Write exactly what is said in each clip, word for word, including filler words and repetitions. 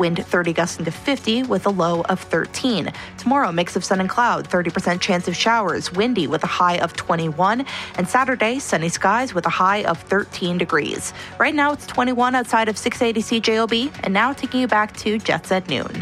wind thirty gusting to fifty with a low of thirteen. Tomorrow, mix of sun and cloud, thirty percent chance of showers, windy with a high of twenty-one. And Saturday, sunny skies with a high of thirteen degrees. Right now, it's twenty-one outside of six eighty C J O B. And now taking you back to Jets at Noon.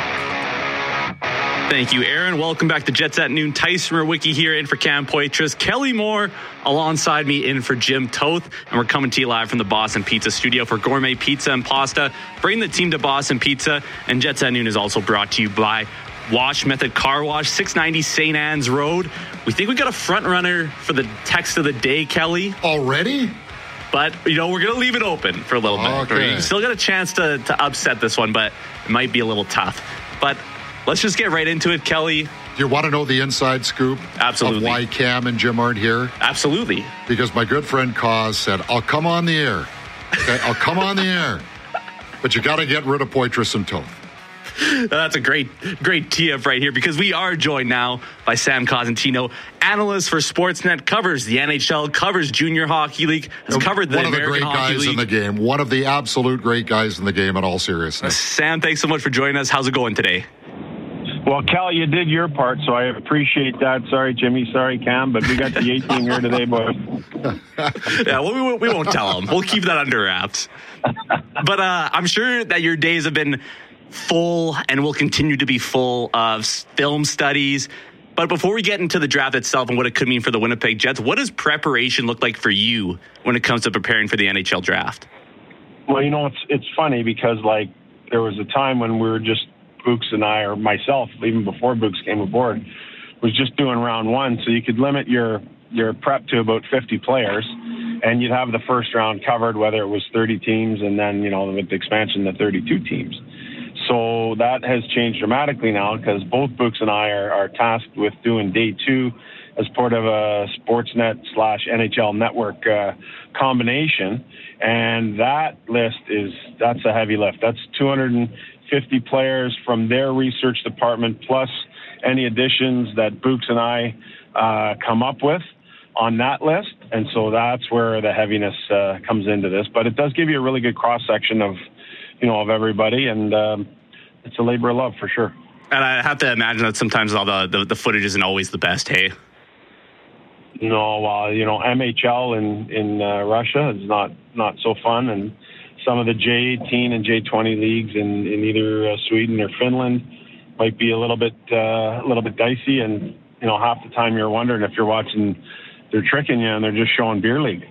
Thank you, Aaron. Welcome back to Jets at Noon. Tyson Rewicki here in for Cam Poitras. Kelly Moore alongside me in for Jim Toth. And we're coming to you live from the Boston Pizza Studio for gourmet pizza and pasta. Bring the team to Boston Pizza. And Jets at Noon is also brought to you by Wash Method Car Wash, six ninety Saint Anne's Road. We think we got a front runner for the text of the day, Kelly. Already? But, you know, we're going to leave it open for a little okay. bit. You still got a chance to, to upset this one, but it might be a little tough. But let's just get right into it, Kelly. Do you want to know the inside scoop? Absolutely. Of why Cam and Jim aren't here? Absolutely. Because my good friend Cause said, I'll come on the air. Okay, I'll come on the air. But you got to get rid of Poitras and Toth. That's a great, great tee-up right here because we are joined now by Sam Cosentino, analyst for Sportsnet, covers the N H L, covers Junior Hockey League, has covered the One of the American great Hockey guys League. in the game. One of the absolute great guys in the game in all seriousness. Sam, thanks so much for joining us. How's it going today? Well, Cal, you did your part, so I appreciate that. Sorry, Jimmy. Sorry, Cam, but we got the A-team here today, boys. Yeah, well, we, won't, we won't tell them. We'll keep that under wraps. But uh, I'm sure that your days have been full and will continue to be full of film studies. But before we get into the draft itself and what it could mean for the Winnipeg Jets, what does preparation look like for you when it comes to preparing for the N H L draft? Well, you know, it's it's funny because, like, there was a time when we were just, Books and I, or myself, even before Books came aboard, was just doing round one. So you could limit your, your prep to about fifty players, and you'd have the first round covered, whether it was thirty teams, and then, you know, with the expansion to thirty-two teams. So that has changed dramatically now because both Books and I are, are tasked with doing day two as part of a Sportsnet slash N H L network uh, combination. And that list is, that's a heavy lift. That's two hundred fifty players from their research department, plus any additions that Books and I uh, come up with on that list. And so that's where the heaviness uh, comes into this. But it does give you a really good cross-section of, you know, of everybody. And um, it's a labor of love for sure. And I have to imagine that sometimes all the, the, the footage isn't always the best, hey? No, well, you know, M H L in, in uh, Russia is not, not so fun. And some of the J eighteen and J twenty leagues in, in either uh, Sweden or Finland might be a little bit uh, a little bit dicey, and you know half the time you're wondering if you're watching, they're tricking you and they're just showing beer league.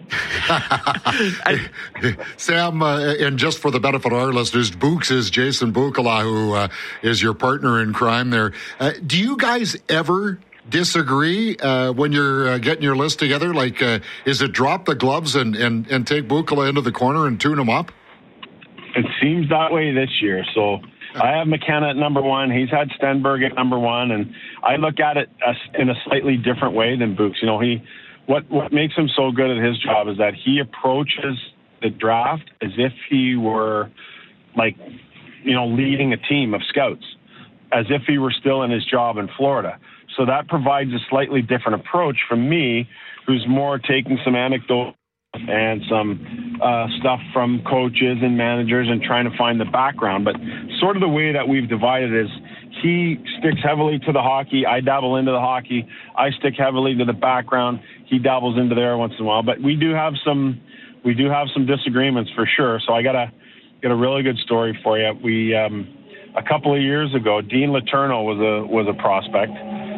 Sam, uh, and just for the benefit of our listeners, Books is Jason Bukala, who uh, is your partner in crime there. Uh, do you guys ever disagree uh, when you're uh, getting your list together? Like, uh, is it drop the gloves and, and, and take Bukala into the corner and tune him up? It seems that way this year. So I have McKenna at number one. He's had Stenberg at number one. And I look at it as, in a slightly different way than Books. You know, he what, what makes him so good at his job is that he approaches the draft as if he were, like, you know, leading a team of scouts, as if he were still in his job in Florida. So that provides a slightly different approach from me, who's more taking some anecdotes and some uh, stuff from coaches and managers and trying to find the background. But sort of the way that we've divided is he sticks heavily to the hockey. I dabble into the hockey. I stick heavily to the background. He dabbles into there once in a while. But we do have some, we do have some disagreements for sure. So I got a, got a really good story for you. We, um, a couple of years ago, Dean Letourneau was a, was a prospect.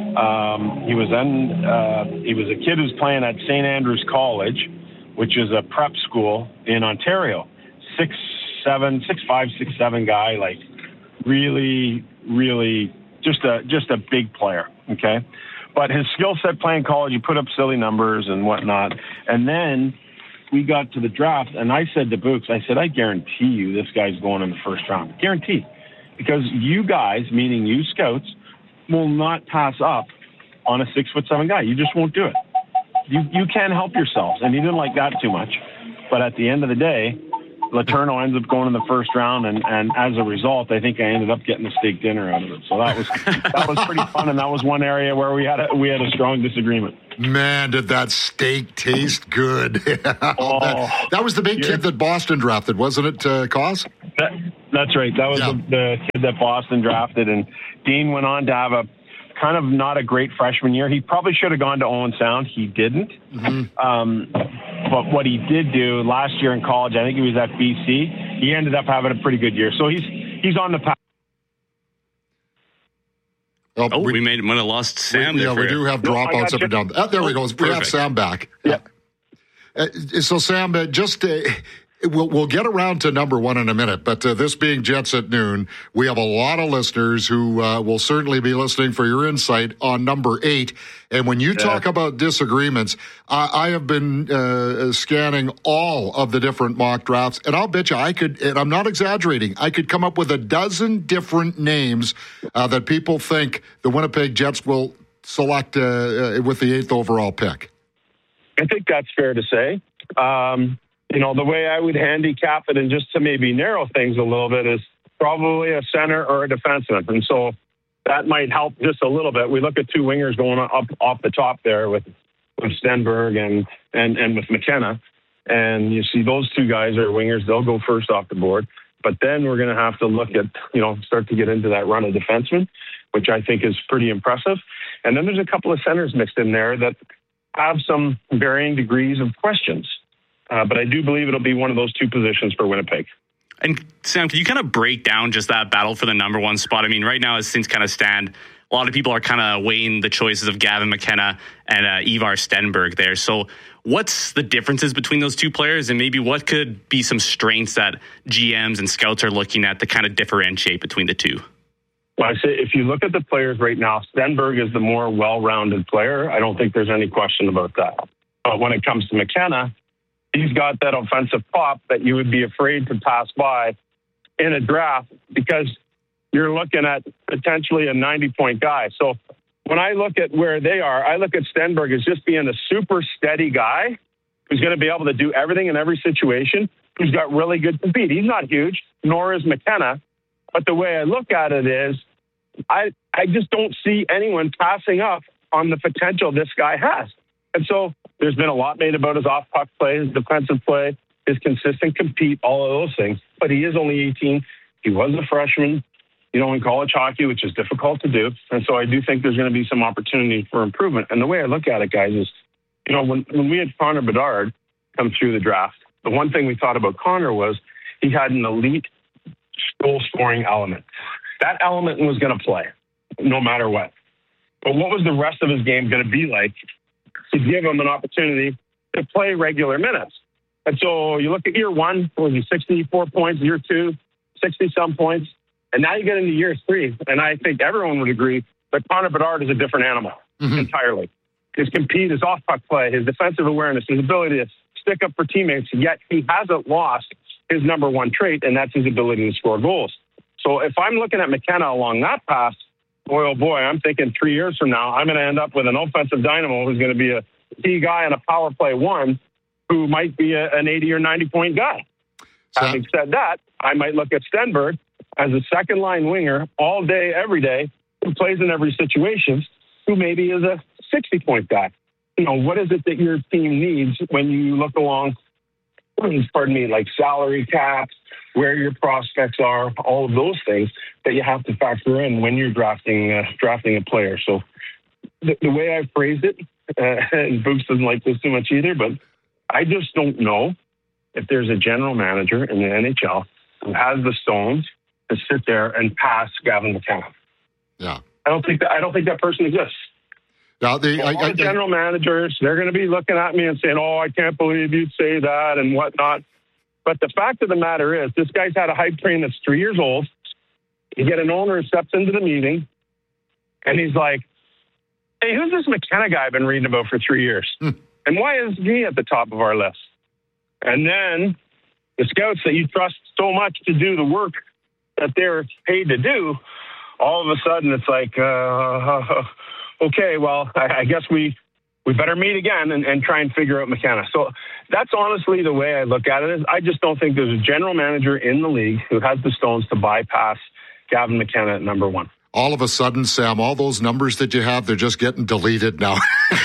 Um, he was then, uh, he was a kid who's playing at Saint Andrews College, which is a prep school in Ontario. Six, seven, six, five, six, seven guy, like really, really just a, just a big player. Okay. But his skill set playing college, he put up silly numbers and whatnot. And then we got to the draft and I said to Books, I said, I guarantee you this guy's going in the first round. Guarantee. Because you guys, meaning you scouts, will not pass up on a six foot seven guy. You just won't do it. You you can't help yourselves. And he didn't like that too much. But at the end of the day, Letourneau ends up going in the first round, and, and as a result, I think I ended up getting a steak dinner out of it. So that was that was pretty fun, and that was one area where we had a, we had a strong disagreement. Man, did that steak taste good! Oh, that, that was the big kid that Boston drafted, wasn't it, uh, Cos? That, That's right. That was Yeah. the, the kid that Boston drafted, and Dean went on to have a kind of not a great freshman year. He probably should have gone to Owen Sound. He didn't. Mm-hmm. Um, but what he did do last year in college, I think he was at B C, he ended up having a pretty good year. So he's he's on the path. Oh, oh we, we may, might have lost Sam. We, there yeah, we you. do have dropouts up and down. Oh, there we go. We Perfect. have Sam back. Yeah. Uh, so, Sam, uh, just uh, we'll, we'll get around to number one in a minute, but uh, this being Jets at Noon, we have a lot of listeners who uh, will certainly be listening for your insight on number eight. And when you yeah. talk about disagreements, I, I have been uh, scanning all of the different mock drafts, and I'll bet you I could, and I'm not exaggerating, I could come up with a dozen different names uh, that people think the Winnipeg Jets will select uh, uh, with the eighth overall pick. I think that's fair to say. Um, you know, the way I would handicap it, and just to maybe narrow things a little bit, is probably a center or a defenseman. And so that might help just a little bit. We look at two wingers going up off the top there with, with Stenberg and, and, and with McKenna. And you see those two guys are wingers. They'll go first off the board. But then we're going to have to look at, you know, start to get into that run of defensemen, which I think is pretty impressive. And then there's a couple of centers mixed in there that have some varying degrees of questions. Uh, but I do believe it'll be one of those two positions for Winnipeg. And Sam, can you kind of break down just that battle for the number one spot? I mean, right now, as things kind of stand, a lot of people are kind of weighing the choices of Gavin McKenna and uh, Ivar Stenberg there. So what's the differences between those two players, and maybe what could be some strengths that G Ms and scouts are looking at to kind of differentiate between the two? Well, I say if you look at the players right now, Stenberg is the more well-rounded player. I don't think there's any question about that. But when it comes to McKenna, he's got that offensive pop that you would be afraid to pass by in a draft because you're looking at potentially a ninety-point guy. So when I look at where they are, I look at Stenberg as just being a super steady guy who's going to be able to do everything in every situation, who's got really good speed. He's not huge, nor is McKenna. But the way I look at it is I, I just don't see anyone passing up on the potential this guy has. And so there's been a lot made about his off-puck play, his defensive play, his consistent compete, all of those things. But he is only eighteen. He was a freshman, you know, in college hockey, which is difficult to do. And so I do think there's going to be some opportunity for improvement. And the way I look at it, guys, is, you know, when, when we had Connor Bedard come through the draft, the one thing we thought about Connor was he had an elite goal-scoring element. That element was going to play no matter what. But what was the rest of his game going to be like to give him an opportunity to play regular minutes? And so you look at year one, was he sixty-four points, year two, sixty-some points, and now you get into year three, and I think everyone would agree that Connor Bedard is a different animal mm-hmm. entirely. His compete, his off-puck play, his defensive awareness, his ability to stick up for teammates, yet he hasn't lost his number one trait, and that's his ability to score goals. So if I'm looking at McKenna along that path, boy, oh boy, I'm thinking three years from now, I'm going to end up with an offensive dynamo who's going to be a key guy in a power play one who might be a, an eighty or ninety point guy. So, having said that, I might look at Stenberg as a second line winger all day, every day, who plays in every situation, who maybe is a sixty point guy. You know, what is it that your team needs when you look along, pardon me, like salary caps, where your prospects are, all of those things that you have to factor in when you're drafting uh, drafting a player. So the, the way I phrased it, uh, and Boots doesn't like this too much either, but I just don't know if there's a general manager in the N H L who has the stones to sit there and pass Gavin McKenna. Yeah, I don't think that I don't think that person exists. Now, the, so I, all I, the general managers, they're going to be looking at me and saying, "Oh, I can't believe you'd say that," and whatnot. But the fact of the matter is, this guy's had a hype train that's three years old. You get an owner who steps into the meeting, and he's like, "Hey, who's this McKenna guy I've been reading about for three years? Hmm. And why is he at the top of our list?" And then the scouts that you trust so much to do the work that they're paid to do, all of a sudden it's like, uh, okay, well, I, I guess we we better meet again and, and try and figure out McKenna. So that's honestly the way I look at it. Is I just don't think there's a general manager in the league who has the stones to bypass Gavin McKenna at number one. all of a sudden, Sam, all those numbers that you have, they're just getting deleted now.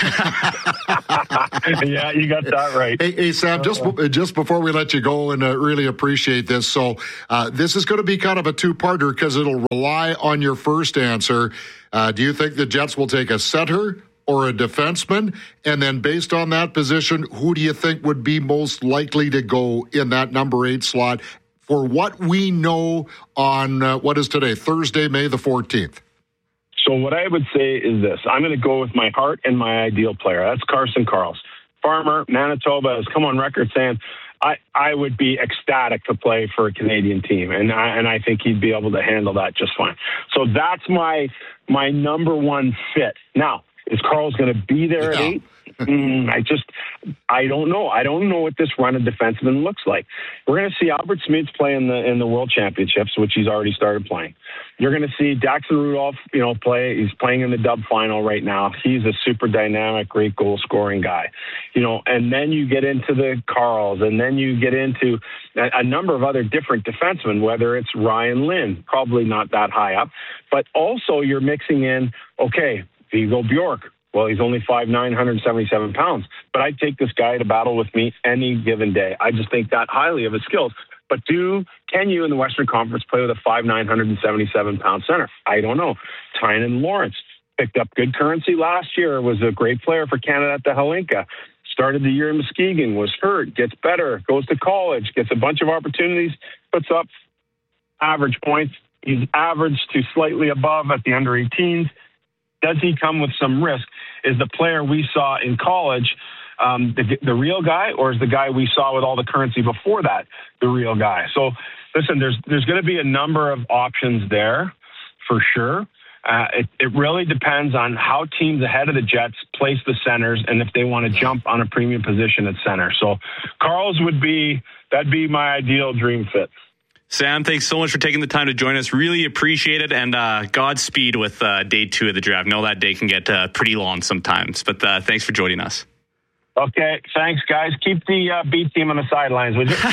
Yeah, you got that right. Hey, hey Sam, just just before we let you go, and uh, really appreciate this. So uh, this is going to be kind of a two-parter because it'll rely on your first answer. Uh, do you think the Jets will take a center or a defenseman? And then based on that position, who do you think would be most likely to go in that number eight slot for what we know on, uh, what is today, Thursday, May the fourteenth? So what I would say is this. I'm going to go with my heart and my ideal player. That's Carson Karls. Farmer, Manitoba has come on record saying, I, I would be ecstatic to play for a Canadian team, and I, and I think he'd be able to handle that just fine. So that's my my number one fit. Now, is Karls going to be there yeah. at eight? mm, I just, I don't know. I don't know what this run of defensemen looks like. We're going to see Albert Smith play in the in the World Championships, which he's already started playing. You're going to see Daxon Rudolph, you know, play. He's playing in the Dub final right now. He's a super dynamic, great goal scoring guy, you know. And then you get into the Karls, and then you get into a, a number of other different defensemen. Whether it's Ryan Lynn, probably not that high up, but also you're mixing in. Okay, Viggo Bjork. Well, he's only five nine, one hundred seventy-seven pounds, but I'd take this guy to battle with me any given day. I just think that highly of his skills. But do can you in the Western Conference play with a five nine, one hundred seventy-seven pound center? I don't know. Tynan Lawrence picked up good currency last year, was a great player for Canada at the Hlinka. Started the year in Muskegon, was hurt, gets better, goes to college, gets a bunch of opportunities, puts up average points. He's average to slightly above at the under eighteens. Does he come with some risk? Is the player we saw in college um, the, the real guy, or is the guy we saw with all the currency before that the real guy? So, listen, there's there's going to be a number of options there for sure. Uh, it, it really depends on how teams ahead of the Jets place the centers and if they want to jump on a premium position at center. So, Karls would be that'd be my ideal dream fit. Sam, thanks so much for taking the time to join us. Really appreciate it, and uh, Godspeed with uh, day two of the draft. Know that day can get uh, pretty long sometimes, but uh, thanks for joining us. Okay, thanks, guys. Keep the uh, B team on the sidelines, would you?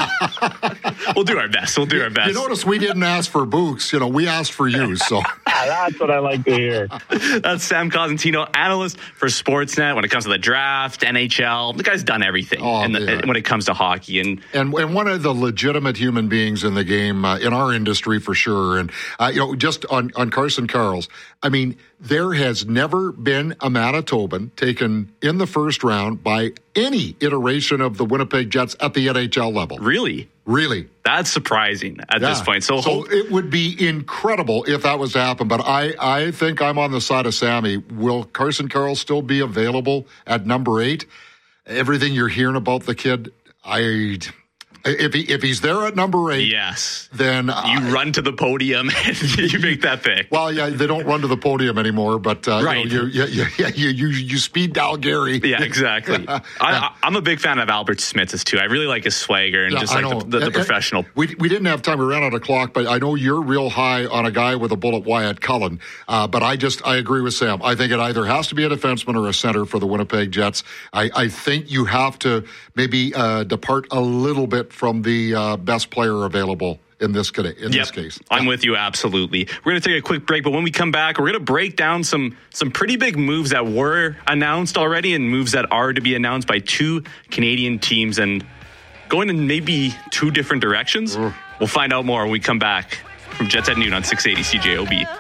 We'll do our best. We'll do our best. You notice we didn't ask for Books. You know, we asked for you. So that's what I like to hear. That's Sam Cosentino, analyst for Sportsnet. When it comes to the draft, N H L, the guy's done everything. Oh, and the, yeah. when it comes to hockey, and and and one of the legitimate human beings in the game uh, in our industry for sure. And uh, you know, just on on Carson Karls, I mean, there has never been a Manitoban taken in the first round by any iteration of the Winnipeg Jets at the N H L level. really. Really? That's surprising at Yeah. this point. So, so hope- it would be incredible if that was to happen. But I, I think I'm on the side of Sammy. Will Carson Karls still be available at number eight? Everything you're hearing about the kid, I... If he if he's there at number eight, yes, then you I, run to the podium and you make that pick. Well, yeah, they don't run to the podium anymore, but uh, right, you, know, you, you, you, you, you, you speed dial Gary. Yeah, exactly. I, I, I'm a big fan of Albert Smith's too. I really like his swagger and Yeah, just I like know. the, the, the And- professional. and We we didn't have time. We ran out of clock, but I know you're real high on a guy with a bullet, Wyatt Cullen. Uh, but I just I agree with Sam. I think it either has to be a defenseman or a center for the Winnipeg Jets. I, I think you have to maybe uh, depart a little bit from the uh, best player available in this in Yep. this case. I'm with you absolutely. We're going to take a quick break, but when we come back, we're going to break down some some pretty big moves that were announced already and moves that are to be announced by two Canadian teams and going in maybe two different directions. Mm. We'll find out more when we come back from Jets at Noon on six eighty C J O B.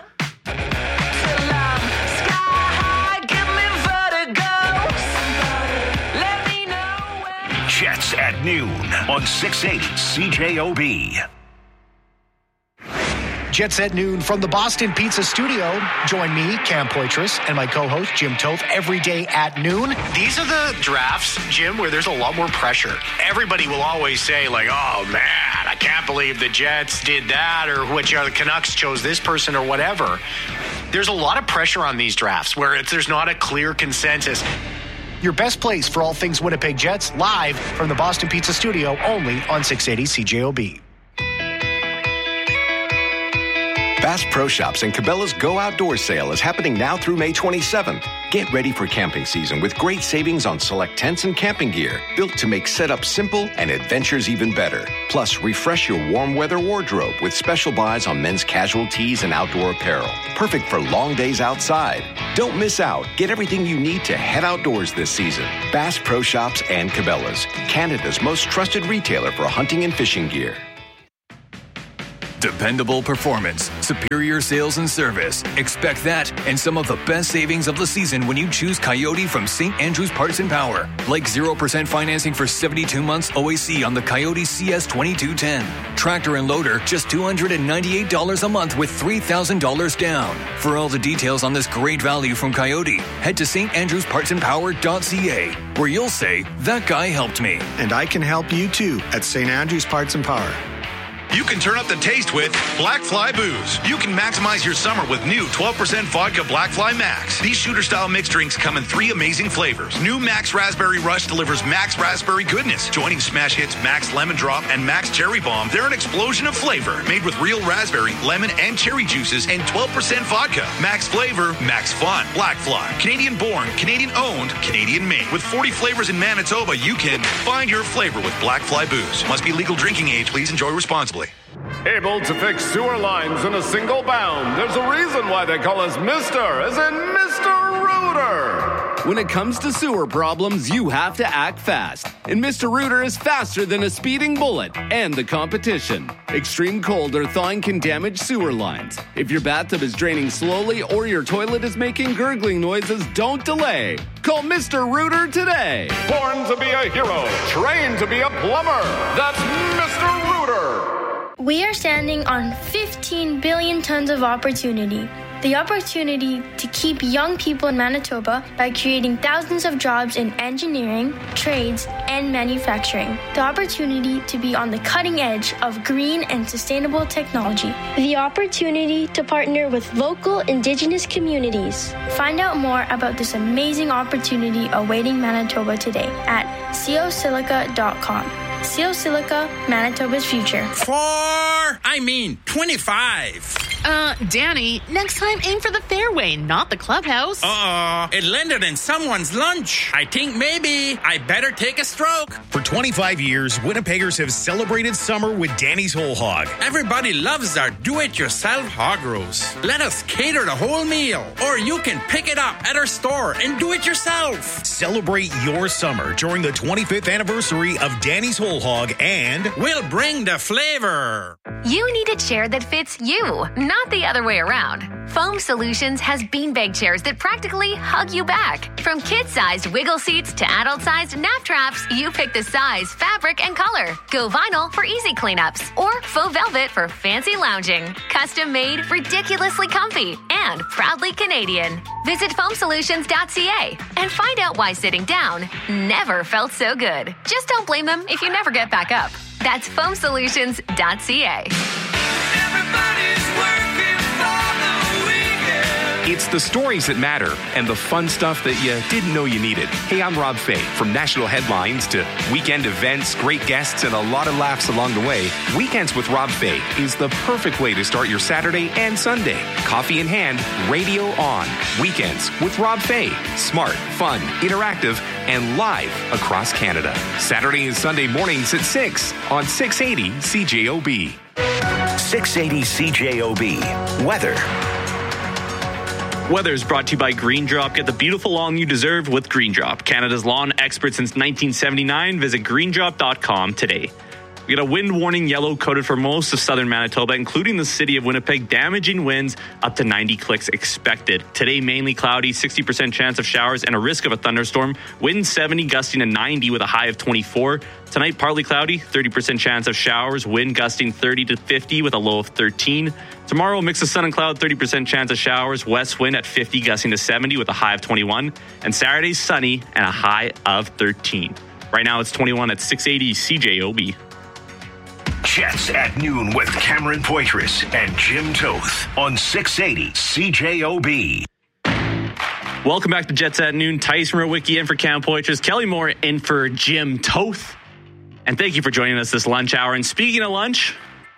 Jets at Noon on six eighty C J O B. Jets at Noon from the Boston Pizza Studio. Join me, Cam Poitras, and my co-host, Jim Toth, every day at noon. These are the drafts, Jim, where there's a lot more pressure. Everybody will always say, like, oh, man, I can't believe the Jets did that, or which are the Canucks chose this person or whatever. There's a lot of pressure on these drafts where it's, there's not a clear consensus. Your best place for all things Winnipeg Jets, live from the Boston Pizza Studio, only on six eighty C J O B. Bass Pro Shops and Cabela's Go Outdoors sale is happening now through May twenty-seventh. Get ready for camping season with great savings on select tents and camping gear, built to make setup simple and adventures even better. Plus, refresh your warm weather wardrobe with special buys on men's casual tees and outdoor apparel. Perfect for long days outside. Don't miss out. Get everything you need to head outdoors this season. Bass Pro Shops and Cabela's, Canada's most trusted retailer for hunting and fishing gear. Dependable performance, superior sales and service. Expect that and some of the best savings of the season when you choose Coyote from Saint Andrews Parts and Power. Like zero percent financing for seventy-two months O A C on the Coyote C S twenty-two ten. Tractor and loader, just two hundred ninety-eight dollars a month with three thousand dollars down. For all the details on this great value from Coyote, head to st andrews parts and power dot c a, where you'll say, that guy helped me. And I can help you too at Saint Andrews Parts and Power. You can turn up the taste with Black Fly Booze. You can maximize your summer with new twelve percent vodka Black Fly Max. These shooter-style mixed drinks come in three amazing flavors. New Max Raspberry Rush delivers Max Raspberry goodness. Joining smash hits Max Lemon Drop and Max Cherry Bomb, they're an explosion of flavor. Made with real raspberry, lemon, and cherry juices and twelve percent vodka. Max flavor, max fun. Black Fly. Canadian-born, Canadian-owned, Canadian-made. With forty flavors in Manitoba, you can find your flavor with Black Fly Booze. Must be legal drinking age. Please enjoy responsibly. Able to fix sewer lines in a single bound. There's a reason why they call us Mister, as in Mister Rooter. When it comes to sewer problems, you have to act fast. And Mister Rooter is faster than a speeding bullet and the competition. Extreme cold or thawing can damage sewer lines. If your bathtub is draining slowly or your toilet is making gurgling noises, don't delay. Call Mister Rooter today. Born to be a hero, trained to be a plumber. That's Mister Rooter. We are standing on fifteen billion tons of opportunity. The opportunity to keep young people in Manitoba by creating thousands of jobs in engineering, trades, and manufacturing. The opportunity to be on the cutting edge of green and sustainable technology. The opportunity to partner with local Indigenous communities. Find out more about this amazing opportunity awaiting Manitoba today at co silica dot com. Co Silica, Manitoba's future. Four, I mean twenty-five. Uh, Danny, next time aim for the fairway, not the clubhouse. Uh-oh, it landed in someone's lunch. I think maybe I better take a stroke. For twenty-five years, Winnipeggers have celebrated summer with Danny's Whole Hog. Everybody loves our do-it-yourself hog roast. Let us cater the whole meal, or you can pick it up at our store and do it yourself. Celebrate your summer during the twenty-fifth anniversary of Danny's Whole Hog, and we'll bring the flavor. You need a chair that fits you, not the other way around. Foam Solutions has beanbag chairs that practically hug you back. From kid-sized wiggle seats to adult-sized nap traps, you pick the size, fabric, and color. Go vinyl for easy cleanups, or faux velvet for fancy lounging. Custom-made, ridiculously comfy, and proudly Canadian. Visit foam solutions dot c a and find out why sitting down never felt so good. Just don't blame them if you never get back up. That's foam solutions dot c a. It's the stories that matter and the fun stuff that you didn't know you needed. Hey, I'm Rob Fay. From national headlines to weekend events, great guests, and a lot of laughs along the way, Weekends with Rob Fay is the perfect way to start your Saturday and Sunday. Coffee in hand, radio on. Weekends with Rob Fay. Smart, fun, interactive, and live across Canada. Saturday and Sunday mornings at six on six eighty C J O B. six eighty C J O B. Weather. Weather is brought to you by Green Drop. Get the beautiful lawn you deserve with Green Drop. Canada's lawn expert since nineteen seventy-nine. Visit green drop dot com today. We got a wind warning yellow coded for most of southern Manitoba, including the city of Winnipeg. Damaging winds up to ninety clicks expected. Today, mainly cloudy, sixty percent chance of showers and a risk of a thunderstorm. Wind seventy, gusting to ninety with a high of twenty-four. Tonight, partly cloudy, thirty percent chance of showers. Wind gusting thirty to fifty with a low of thirteen. Tomorrow, mix of sun and cloud, thirty percent chance of showers. West wind at fifty, gusting to seventy with a high of twenty-one. And Saturday, sunny and a high of thirteen. Right now, it's twenty-one at six eighty C J O B. Jets at noon with Cameron Poitras and Jim Toth on six eighty C J O B. Welcome back to Jets at noon. Tyson Rowicki in for Cam Poitras. Kelly Moore in for Jim Toth. And thank you for joining us this lunch hour. And speaking of lunch,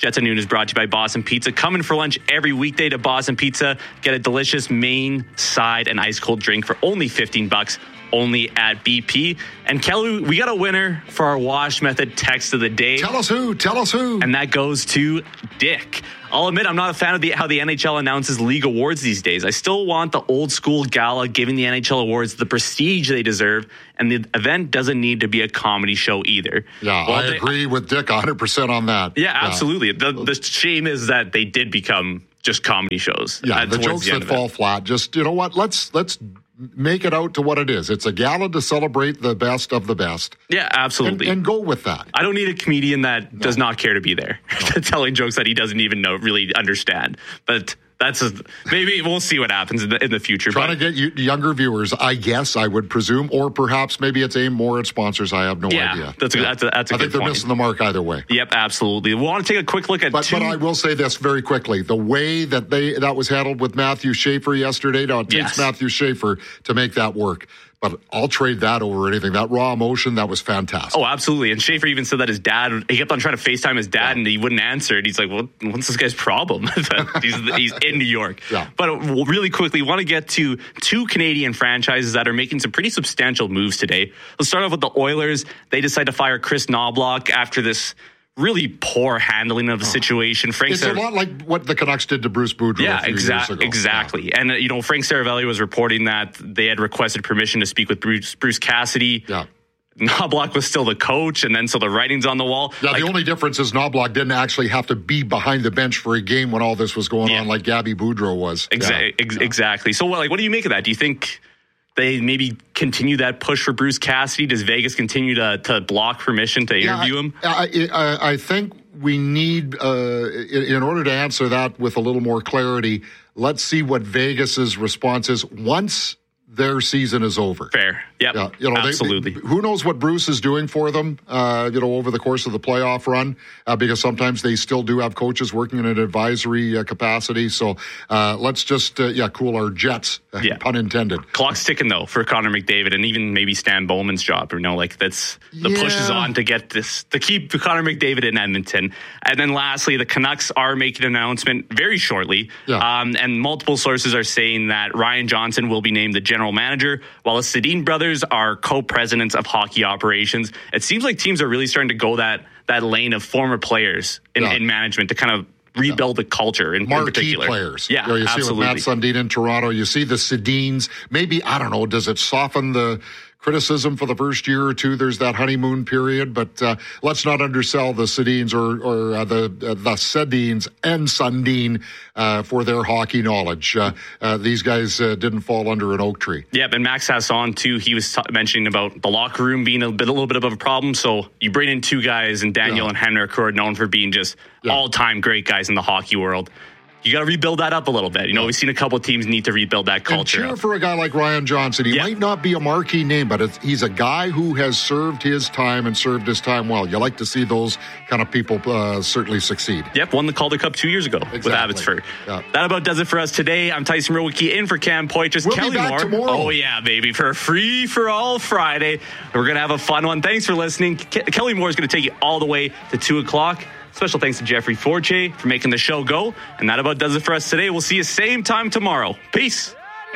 Jets at Noon is brought to you by Boston Pizza. Come in for lunch every weekday to Boston Pizza. Get a delicious main, side, and ice cold drink for only fifteen bucks. Only at B P. And Kelly, we got a winner for our Wash Method text of the day. Tell us who. Tell us who. And that goes to Dick. I'll admit I'm not a fan of the, how the N H L announces league awards these days. I still want the old school gala giving the N H L awards the prestige they deserve, and the event doesn't need to be a comedy show either. Yeah, well, I they, agree with Dick one hundred percent on that. Yeah, absolutely. Yeah. The, the shame is that they did become just comedy shows. Yeah, the jokes the that fall flat. Just, you know what, let's let's make it out to what it is. It's a gala to celebrate the best of the best. Yeah, absolutely. And, and go with that. I don't need a comedian that no. does not care to be there, no. telling jokes that he doesn't even know, really understand. But that's a, maybe we'll see what happens in the, in the future. Trying but, to get you, younger viewers, I guess, I would presume, or perhaps maybe it's aimed more at sponsors. I have no yeah, idea. That's a, yeah, that's a, that's a I good think they're point. missing the mark either way. Yep, absolutely. We want to take a quick look at but, two. But I will say this very quickly. The way that they that was handled with Matthew Schaefer yesterday, now it takes yes. Matthew Schaefer to make that work. But I'll trade that over anything. That raw emotion, that was fantastic. Oh, absolutely. And Schaefer even said that his dad, he kept on trying to FaceTime his dad, yeah. and he wouldn't answer it. He's like, well, what's this guy's problem? he's, he's in New York. Yeah. But really quickly, want to get to two Canadian franchises that are making some pretty substantial moves today. Let's start off with the Oilers. They decide to fire Chris Knobloch after this really poor handling of the situation. Frank it's Sar- a lot like what the Canucks did to Bruce Boudreau yeah, a few exa- years ago. Exactly. Yeah. And, uh, you know, Frank Saravelli was reporting that they had requested permission to speak with Bruce, Bruce Cassidy. Yeah. Knobloch was still the coach, and then so the writing's on the wall. Yeah, like, the only difference is Knobloch didn't actually have to be behind the bench for a game when all this was going yeah. on like Gabby Boudreau was. Exa- yeah. ex- exactly. So, what, like, what do you make of that? Do you think they maybe continue that push for Bruce Cassidy? Does Vegas continue to, to block permission to interview yeah, him? I, I, I think we need, uh, in, in order to answer that with a little more clarity, let's see what Vegas's response is once their season is over. Fair. Yep. Yeah, you know, absolutely. They, they, who knows what Bruce is doing for them, uh, you know, over the course of the playoff run, uh, because sometimes they still do have coaches working in an advisory uh, capacity. So uh, let's just, uh, yeah, cool our jets, uh, yeah. pun intended. Clock's ticking, though, for Connor McDavid and even maybe Stan Bowman's job. You know, like that's the yeah. push is on to get this, to keep Connor McDavid in Edmonton. And then lastly, the Canucks are making an announcement very shortly. Yeah. Um, and multiple sources are saying that Ryan Johnson will be named the general manager, while the Sedin brothers are co-presidents of hockey operations. It seems like teams are really starting to go that that lane of former players in, yeah. in management to kind of rebuild yeah. the culture in, Marquee in particular. Players. Yeah, you know, you absolutely. see with Matt Sundin in Toronto, you see the Sedins. Maybe, I don't know, does it soften the criticism for the first year or two? There's that honeymoon period, but uh, let's not undersell the Sedins or, or uh, the uh, the Sedins and Sundin uh, for their hockey knowledge. Uh, uh, these guys uh, didn't fall under an oak tree. Yeah, and Max Hassan too. He was t- mentioning about the locker room being a bit, a little bit of a problem. So you bring in two guys, and Daniel yeah. and Henrik, who are known for being just yeah. all-time great guys in the hockey world. You got to rebuild that up a little bit. You know, we've seen a couple of teams need to rebuild that culture. And cheer for a guy like Ryan Johnson. He yeah. might not be a marquee name, but it's, he's a guy who has served his time and served his time well. You like to see those kind of people uh, certainly succeed. Yep, won the Calder Cup two years ago exactly. with Abbotsford. Yeah. That about does it for us today. I'm Tyson Rowicki in for Cam Poitras. We'll Kelly be back Moore. tomorrow. Oh, yeah, baby. For a free for all Friday. We're going to have a fun one. Thanks for listening. Ke- Kelly Moore is going to take you all the way to two o'clock. Special thanks to Jeffrey Forche for making the show go. And that about does it for us today. We'll see you same time tomorrow. Peace.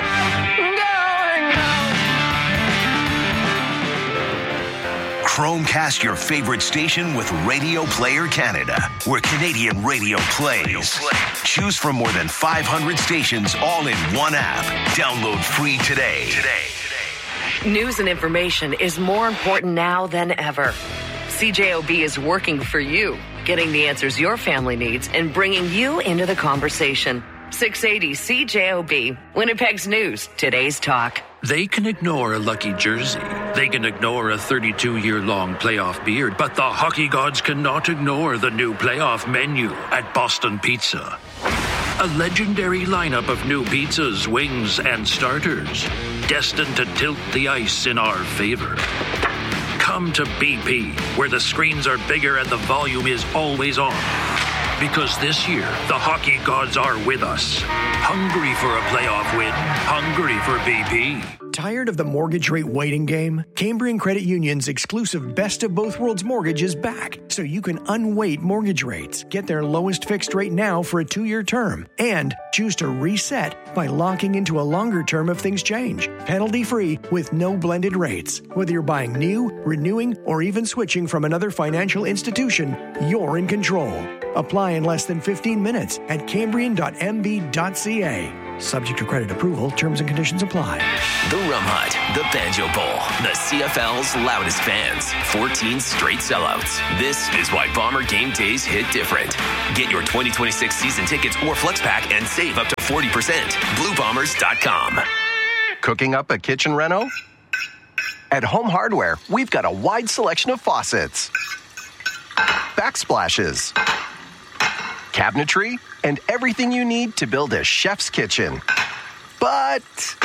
Chromecast your favorite station with Radio Player Canada, where Canadian radio plays. Choose from more than five hundred stations all in one app. Download free today. Today. News and information is more important now than ever. C J O B is working for you, getting the answers your family needs and bringing you into the conversation. six eighty C J O B, Winnipeg's News, today's talk. They can ignore a lucky jersey. They can ignore a thirty-two-year-long playoff beard, but the hockey gods cannot ignore the new playoff menu at Boston Pizza. A legendary lineup of new pizzas, wings, and starters, destined to tilt the ice in our favor. Come to B P, where the screens are bigger and the volume is always on. Because this year, the hockey gods are with us. Hungry for a playoff win. Hungry for B P. Tired of the mortgage rate waiting game? Cambrian Credit Union's exclusive Best of Both Worlds mortgage is back, so you can unweight mortgage rates. Get their lowest fixed rate now for a two-year term, and choose to reset by locking into a longer term if things change. Penalty-free with no blended rates. Whether you're buying new, renewing, or even switching from another financial institution, you're in control. Apply in less than fifteen minutes at cambrian dot m b dot c a. Subject to credit approval, terms and conditions apply. The Rum Hut, the Banjo Bowl, the C F L's loudest fans, fourteen straight sellouts. This is why Bomber game days hit different. Get your twenty twenty-six season tickets or flex pack and save up to forty percent. blue bombers dot com. Cooking up a kitchen reno? At Home Hardware, we've got a wide selection of faucets, backsplashes, cabinetry, and everything you need to build a chef's kitchen. But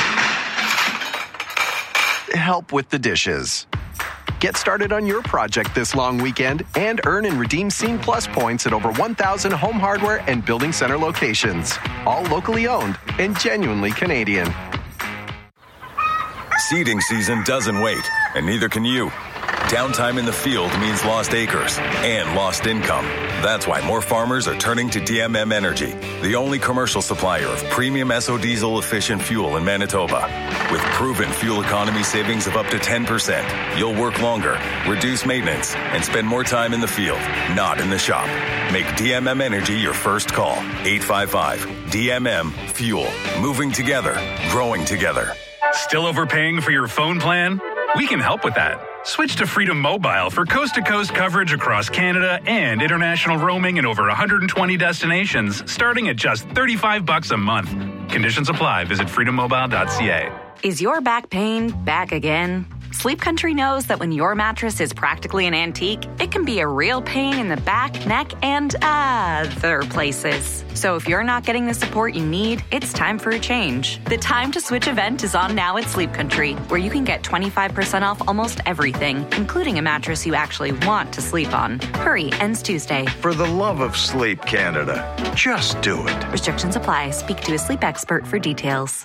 help with the dishes. Get started on your project this long weekend and earn and redeem Scene Plus points at over one thousand Home Hardware and Building Center locations. All locally owned and genuinely Canadian. Seeding season doesn't wait, and neither can you. Downtime in the field means lost acres and lost income. That's why more farmers are turning to D M M Energy, the only commercial supplier of premium S O diesel efficient fuel in Manitoba. With proven fuel economy savings of up to ten percent, you'll work longer, reduce maintenance, and spend more time in the field, not in the shop. Make D M M Energy your first call. eight five five D M M Fuel. Moving together, growing together. Still overpaying for your phone plan? We can help with that. Switch to Freedom Mobile for coast-to-coast coverage across Canada and international roaming in over one hundred twenty destinations, starting at just thirty-five bucks a month. Conditions apply. Visit freedom mobile dot c a. Is your back pain back again? Sleep Country knows that when your mattress is practically an antique, it can be a real pain in the back, neck, and other places. So if you're not getting the support you need, it's time for a change. The Time to Switch event is on now at Sleep Country, where you can get twenty-five percent off almost everything, including a mattress you actually want to sleep on. Hurry, ends Tuesday. For the love of sleep, Canada, just do it. Restrictions apply. Speak to a sleep expert for details.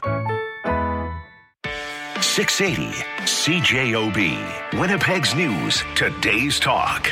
six eighty C J O B, Winnipeg's News, today's talk.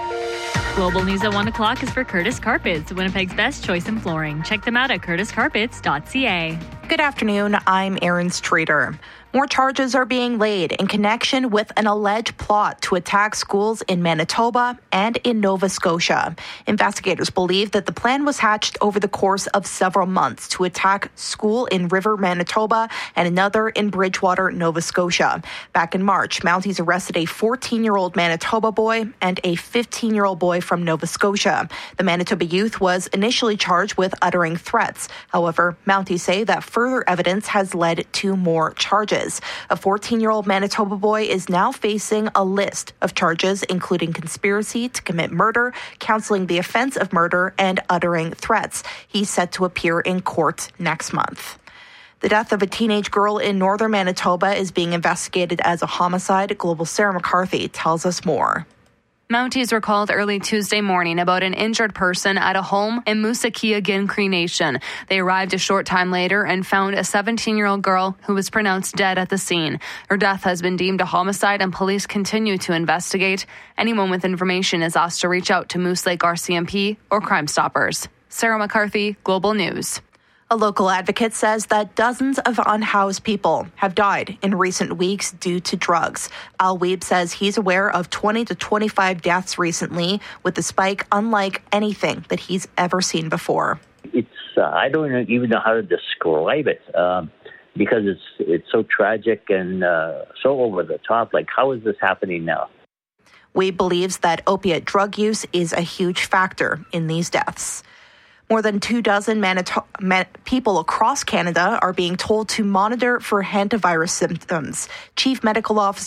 Global News at one o'clock is for Curtis Carpets, Winnipeg's best choice in flooring. Check them out at curtis carpets dot c a. Good afternoon. I'm Erin Streeter. More charges are being laid in connection with an alleged plot to attack schools in Manitoba and in Nova Scotia. Investigators believe that the plan was hatched over the course of several months to attack school in River, Manitoba, and another in Bridgewater, Nova Scotia. Back in March, Mounties arrested a fourteen-year-old Manitoba boy and a fifteen-year-old boy from Nova Scotia. The Manitoba youth was initially charged with uttering threats. However, Mounties say that further evidence has led to more charges. A fourteen-year-old Manitoba boy is now facing a list of charges, including conspiracy to commit murder, counseling the offense of murder, and uttering threats. He's set to appear in court next month. The death of a teenage girl in northern Manitoba is being investigated as a homicide. Global's Sarah McCarthy tells us more. Mounties were called early Tuesday morning about an injured person at a home in Moosekeeagin Cree Nation. They arrived a short time later and found a seventeen-year-old girl who was pronounced dead at the scene. Her death has been deemed a homicide and police continue to investigate. Anyone with information is asked to reach out to Moose Lake R C M P or Crime Stoppers. Sarah McCarthy, Global News. A local advocate says that dozens of unhoused people have died in recent weeks due to drugs. Al Weeb says he's aware of twenty to twenty-five deaths recently, with the spike unlike anything that he's ever seen before. It's uh, I don't even know how to describe it um, because it's it's so tragic and uh, so over the top. Like, how is this happening now? Weeb believes that opiate drug use is a huge factor in these deaths. More than two dozen Manito- man- people across Canada are being told to monitor for hantavirus symptoms. Chief Medical Officer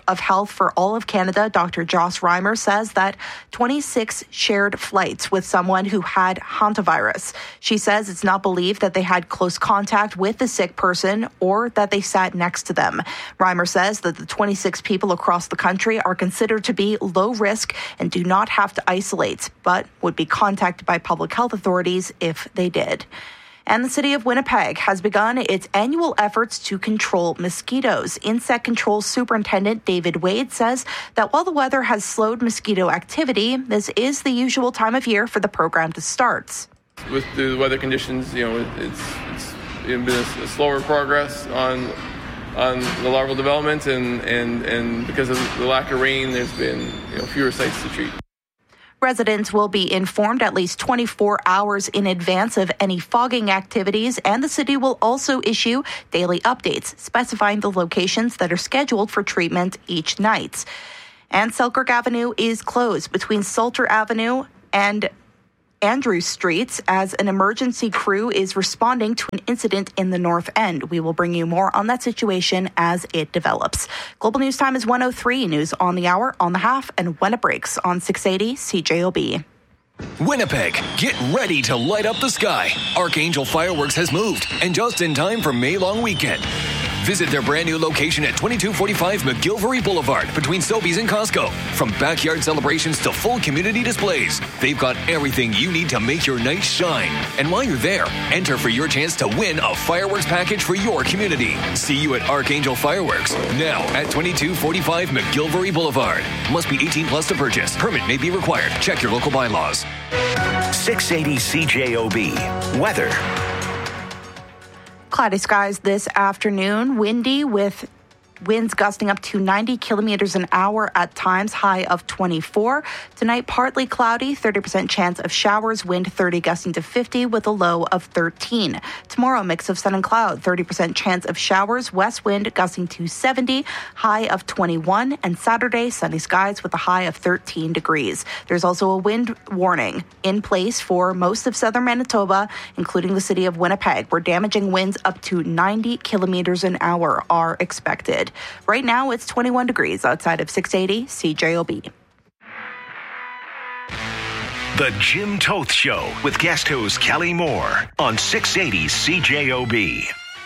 of Health for all of Canada, Doctor Joss Reimer, says that twenty-six shared flights with someone who had hantavirus. She says it's not believed that they had close contact with the sick person or that they sat next to them. Reimer says that the twenty-six people across the country are considered to be low risk and do not have to isolate, but would be contacted by public health authorities if they did. And the city of Winnipeg has begun its annual efforts to control mosquitoes. Insect Control Superintendent David Wade says that while the weather has slowed mosquito activity, this is the usual time of year for the program to start. With the weather conditions, you know, it's it's been a slower progress on on the larval development, and, and, and because of the lack of rain, there's been you know fewer sites to treat. Residents will be informed at least twenty-four hours in advance of any fogging activities, and the city will also issue daily updates specifying the locations that are scheduled for treatment each night. And Selkirk Avenue is closed between Salter Avenue and Andrews Streets as an emergency crew is responding to an incident in the North End. We will bring you more on that situation as it develops. Global News Time is one oh three. News on the hour, on the half, and when it breaks on six eighty C J O B. Winnipeg, get ready to light up the sky. Archangel Fireworks has moved, and just in time for May Long Weekend. Visit their brand new location at twenty-two forty-five McGilvery Boulevard between Sobeys and Costco. From backyard celebrations to full community displays, they've got everything you need to make your night shine. And while you're there, enter for your chance to win a fireworks package for your community. See you at Archangel Fireworks, now at twenty-two forty-five McGilvery Boulevard. Must be eighteen plus to purchase. Permit may be required. Check your local bylaws. six eighty C J O B. Weather. Cloudy skies this afternoon, windy with winds gusting up to ninety kilometers an hour at times, high of twenty-four. Tonight, partly cloudy, thirty percent chance of showers, wind thirty gusting to fifty with a low of thirteen. Tomorrow, mix of sun and cloud, thirty percent chance of showers, west wind gusting to seventy, high of twenty-one. And Saturday, sunny skies with a high of thirteen degrees. There's also a wind warning in place for most of southern Manitoba, including the city of Winnipeg, where damaging winds up to ninety kilometers an hour are expected. Right now, it's twenty-one degrees outside of six eighty C J O B. The Jim Toth Show with guest host Kelly Moore on six eighty C J O B.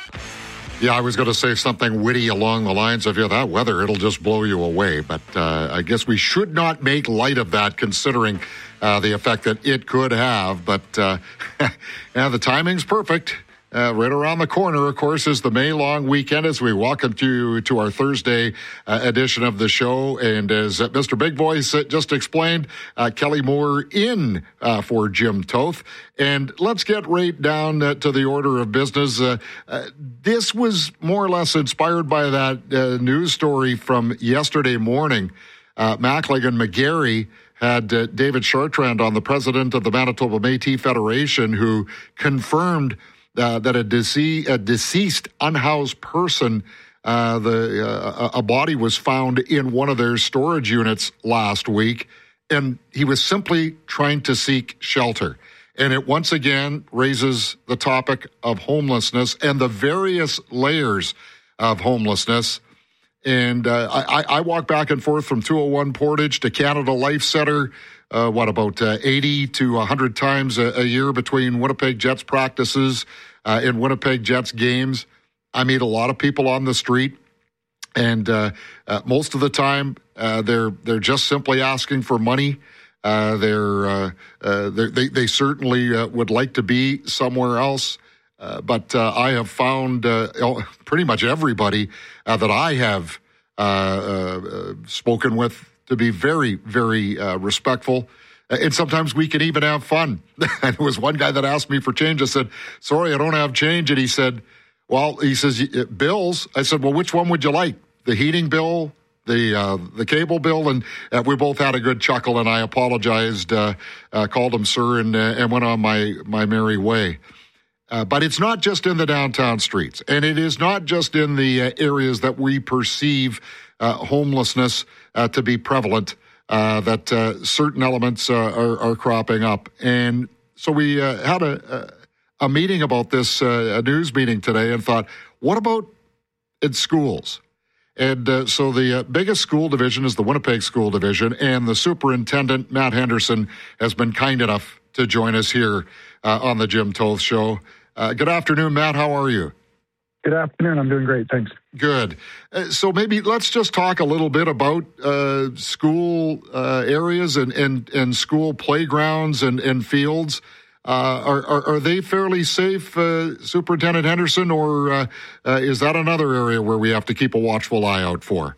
Yeah, I was going to say something witty along the lines of, yeah, that weather, it'll just blow you away. But uh, I guess we should not make light of that, considering uh, the effect that it could have. But uh, yeah, the timing's perfect. Uh, right around the corner, of course, is the May Long Weekend as we welcome you to our Thursday uh, edition of the show. And as uh, Mister Big Voice just explained, uh, Kelly Moore in uh, for Jim Toth. And let's get right down uh, to the order of business. Uh, uh, this was more or less inspired by that uh, news story from yesterday morning. Uh, Mackling and McGarry had uh, David Chartrand on, the president of the Manitoba Métis Federation, who confirmed Uh, that a, dece- a deceased unhoused person, uh, the uh, a body was found in one of their storage units last week, and he was simply trying to seek shelter. And it once again raises the topic of homelessness and the various layers of homelessness. And uh, I, I walk back and forth from two oh one Portage to Canada Life Center, uh, what, about uh, eighty to one hundred times a, a year between Winnipeg Jets practices uh, and Winnipeg Jets games. I meet a lot of people on the street, and uh, uh, most of the time uh, they're they're just simply asking for money. Uh, they're, uh, uh, they're they they certainly uh, would like to be somewhere else. Uh, but uh, I have found uh, pretty much everybody uh, that I have uh, uh, spoken with to be very, very uh, respectful. And sometimes we can even have fun. And there was one guy that asked me for change. I said, sorry, I don't have change. And he said, well, he says, bills. I said, well, which one would you like? The heating bill, the uh, the cable bill? And uh, we both had a good chuckle, and I apologized, uh, uh, called him sir, and, uh, and went on my, my merry way. Uh, but it's not just in the downtown streets, and it is not just in the uh, areas that we perceive uh, homelessness uh, to be prevalent, uh, that uh, certain elements uh, are, are cropping up. And so we uh, had a, a meeting about this, uh, a news meeting today, and thought, what about in schools? And uh, so the uh, biggest school division is the Winnipeg School Division, and the superintendent, Matt Henderson, has been kind enough to join us here uh, on the Jim Toth Show. Uh, good afternoon, Matt. How are you? Good afternoon. I'm doing great. Thanks. Good. Uh, so maybe let's just talk a little bit about uh, school uh, areas and, and, and school playgrounds and, and fields. Uh, are, are are they fairly safe, uh, Superintendent Henderson, or uh, uh, is that another area where we have to keep a watchful eye out for?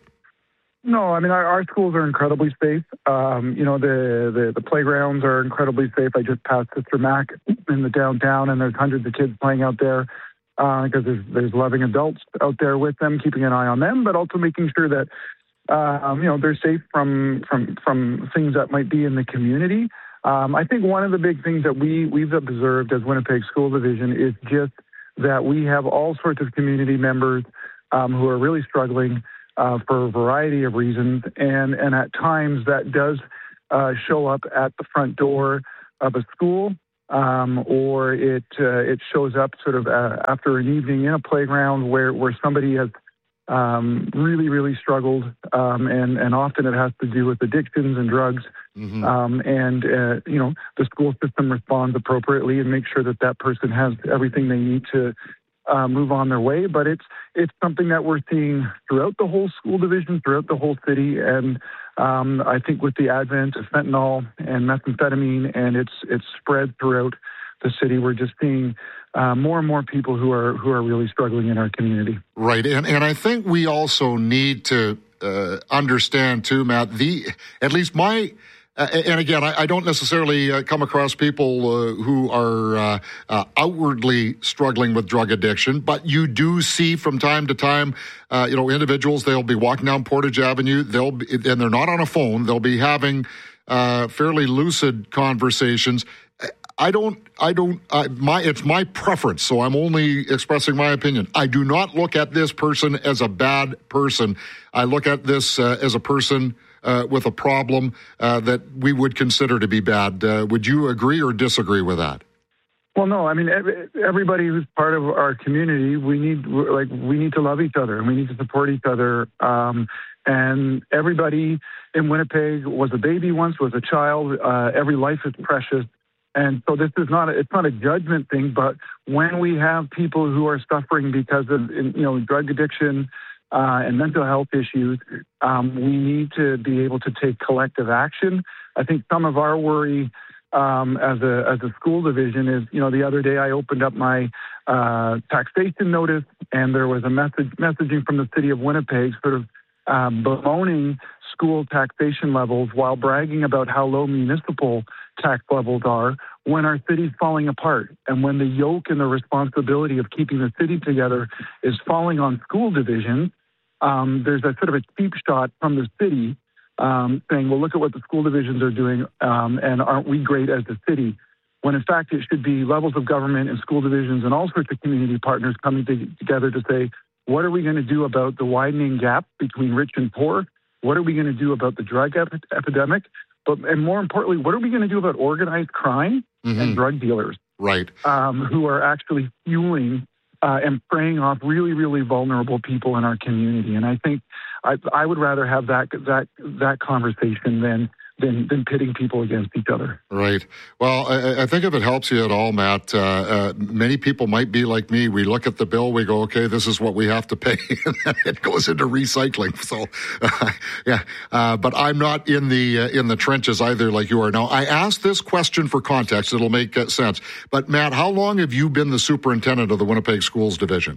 No, I mean, our, our schools are incredibly safe. Um, you know, the, the, the playgrounds are incredibly safe. I just passed Sister Mac in the downtown, and there's hundreds of kids playing out there. Because uh, there's, there's loving adults out there with them, keeping an eye on them, but also making sure that um, you know they're safe from from from things that might be in the community. Um, I think one of the big things that we we've observed as Winnipeg School Division is just that we have all sorts of community members um, who are really struggling uh, for a variety of reasons, and and at times that does uh, show up at the front door of a school. Um, or it uh, it shows up sort of uh, after an evening in a playground where, where somebody has um, really, really struggled, um, and, and often it has to do with addictions and drugs. Mm-hmm. Um, and, uh, you know, the school system responds appropriately and makes sure that that person has everything they need to uh, move on their way. But it's it's something that we're seeing throughout the whole school division, throughout the whole city, and Um, I think with the advent of fentanyl and methamphetamine, and it's it's spread throughout the city, we're just seeing uh, more and more people who are who are really struggling in our community. Right, and and I think we also need to uh, understand too, Matt. The at least my. Uh, and again, I, I don't necessarily uh, come across people uh, who are uh, uh, outwardly struggling with drug addiction, but you do see from time to time, uh, you know, individuals, they'll be walking down Portage Avenue, they'll be, and they're not on a phone, they'll be having uh, fairly lucid conversations. I don't, I don't, I, my, it's my preference, so I'm only expressing my opinion. I do not look at this person as a bad person. I look at this uh, as a person Uh, with a problem uh, that we would consider to be bad. Uh, would you agree or disagree with that? Well, no. I mean, everybody who's part of our community, we need like we need to love each other and we need to support each other. Um, and everybody in Winnipeg was a baby once, was a child. Uh, every life is precious, and so this is not a, it's not a judgment thing. But when we have people who are suffering because of you know drug addiction, Uh, and mental health issues, um, we need to be able to take collective action. I think some of our worry um, as a as a school division is, you know, the other day I opened up my uh, taxation notice, and there was a message messaging from the city of Winnipeg, sort of um, bemoaning school taxation levels while bragging about how low municipal tax levels are, when our city's falling apart and when the yoke and the responsibility of keeping the city together is falling on school divisions. Um, there's a sort of a cheap shot from the city um, saying, well, look at what the school divisions are doing, um, and aren't we great as a city? When in fact it should be levels of government and school divisions and all sorts of community partners coming to, together to say, what are we going to do about the widening gap between rich and poor? What are we going to do about the drug ep- epidemic? But and more importantly, what are we going to do about organized crime mm-hmm. and drug dealers? Right. Um, who are actually fueling Uh, and preying off really, really vulnerable people in our community. And I think I, I would rather have that that that conversation than than than pitting people against each other. Right. Well, I, I think if it helps you at all, Matt, uh, uh, many people might be like me. We look at the bill, we go, okay, this is what we have to pay, and then it goes into recycling. So, uh, yeah. Uh, but I'm not in the uh, in the trenches either, like you are. Now, I asked this question for context; it'll make uh, sense. But Matt, how long have you been the superintendent of the Winnipeg Schools Division?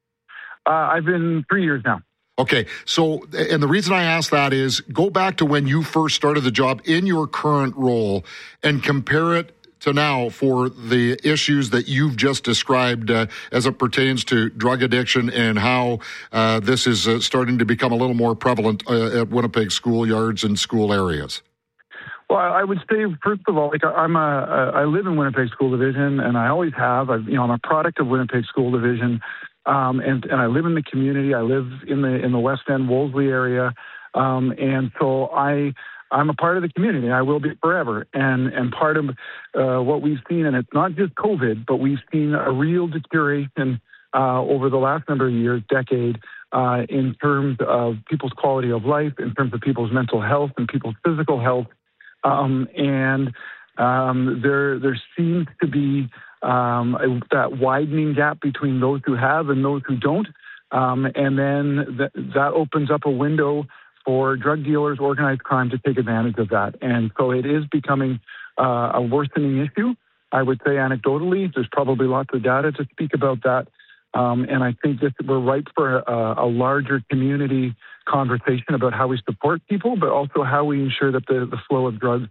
Uh, I've been three years now. Okay, so, and the reason I ask that is, go back to when you first started the job in your current role and compare it to now for the issues that you've just described uh, as it pertains to drug addiction and how uh, this is uh, starting to become a little more prevalent uh, at Winnipeg schoolyards and school areas. Well, I would say, first of all, like I'm a, I live in Winnipeg School Division, and I always have. I've, you know, I'm a product of Winnipeg School Division. Um, and, and I live in the community. I live in the in the West End, Wolseley area, um, and so I I'm a part of the community. I will be forever. And and part of uh, what we've seen, and it's not just COVID, but we've seen a real deterioration uh, over the last number of years, decade, uh, in terms of people's quality of life, in terms of people's mental health and people's physical health. Um, and um, there, there seems to be um, a, that widening gap between those who have and those who don't. Um, and then th- that opens up a window for drug dealers, organized crime to take advantage of that. And so it is becoming uh, a worsening issue. I would say anecdotally, there's probably lots of data to speak about that. Um, and I think that we're ripe for a, a larger community conversation about how we support people, but also how we ensure that the, the flow of drugs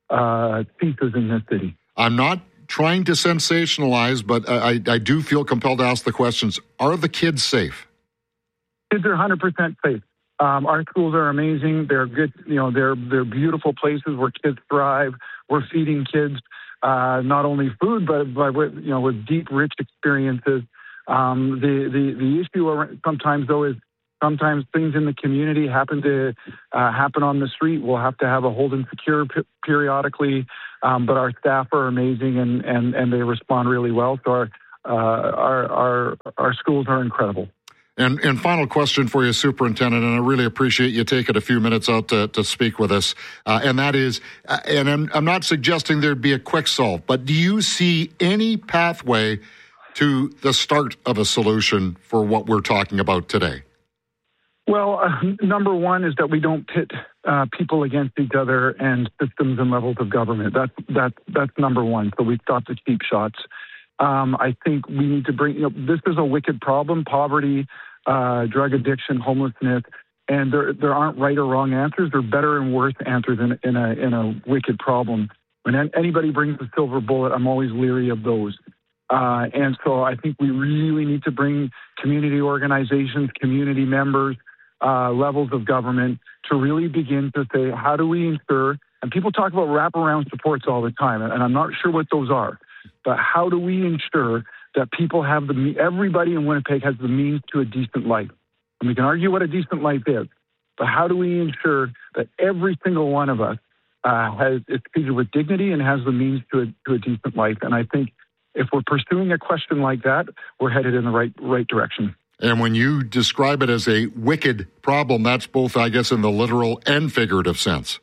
uh, ceases in this city. I'm not trying to sensationalize, but I, I do feel compelled to ask the questions. Are the kids safe? Kids are one hundred percent safe. Um, our schools are amazing. They're good. You know, they're they're beautiful places where kids thrive. We're feeding kids uh, not only food, but but with, you know, with deep, rich experiences. Um, the the the issue sometimes though is sometimes things in the community happen to uh, happen on the street. We'll have to have a hold and secure p- periodically, um, but our staff are amazing and, and, and they respond really well. So our uh, our our our schools are incredible. And, and final question for you, Superintendent, and I really appreciate you taking a few minutes out to, to speak with us. Uh, and that is, uh, and I'm, I'm not suggesting there'd be a quick solve, but do you see any pathway to the start of a solution for what we're talking about today? Well, uh, number one is that we don't pit uh, people against each other and systems and levels of government. That's that's that's number one. So we stop the cheap shots. Um, I think we need to bring, you know, this is a wicked problem, poverty, uh, drug addiction, homelessness, and there there aren't right or wrong answers. There are better and worse answers in, in, a, in a wicked problem. When anybody brings a silver bullet, I'm always leery of those. Uh, and so I think we really need to bring community organizations, community members, uh, levels of government to really begin to say, how do we ensure, and people talk about wraparound supports all the time, and I'm not sure what those are. But how do we ensure that people have the, everybody in Winnipeg has the means to a decent life? And we can argue what a decent life is, but how do we ensure that every single one of us uh, has is treated with dignity and has the means to a, to a decent life? And I think if we're pursuing a question like that, we're headed in the right right direction. And when you describe it as a wicked problem, that's both, I guess, in the literal and figurative sense.